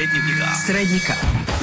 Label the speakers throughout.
Speaker 1: Srednjika.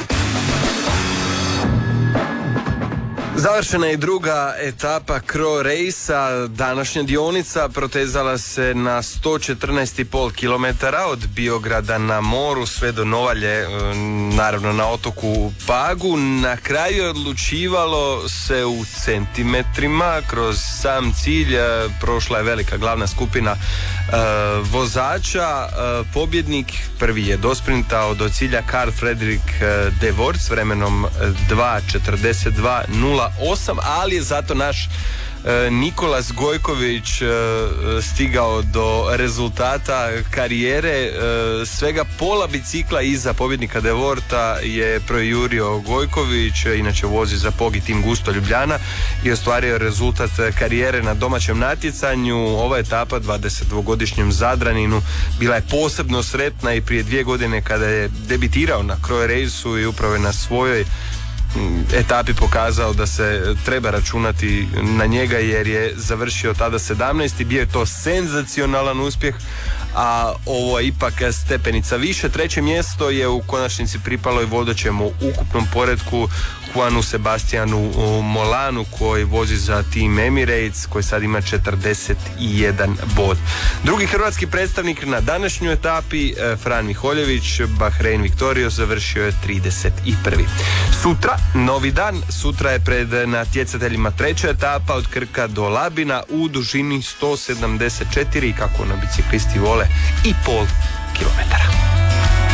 Speaker 2: Završena je druga etapa Cro Race-a. Današnja dionica protezala se na 114,5 km od Biograda na moru sve do Novalje, naravno na otoku Pagu. Na kraju je odlučivalo se u centimetrima. Kroz sam cilj prošla je velika glavna skupina vozača. Pobjednik prvi je dosprintao do cilja Carl Fredrik de Vort s vremenom 2:42:08, ali je zato naš Nikolas Gojković stigao do rezultata karijere. Svega pola bicikla iza pobjednika de Vorta je projurio Gojković, inače vozi za Pogi Tim Gusto Ljubljana, i ostvario rezultat karijere na domaćem natjecanju. Ova etapa 22-godišnjem Zadraninu bila je posebno sretna i prije 2 godine kada je debitirao na Cro Raceu i upravo je na svojoj etapi pokazao da se treba računati na njega, jer je završio tada 17. Bio je to senzacionalan uspjeh, a ovo je ipak stepenica više. 3. mjesto je u konačnici pripalo i vodećemu u ukupnom poretku Juanu Sebastianu Molanu, koji vozi za Team Emirates, koji sad ima 41 bod. Drugi hrvatski predstavnik na današnjoj etapi, Fran Miholjević, Bahrein Victorious, završio je 31. Sutra, novi dan, sutra je pred natjecateljima 3. etapa od Krka do Labina u dužini 174, kako na biciklisti vole, i pol kilometara.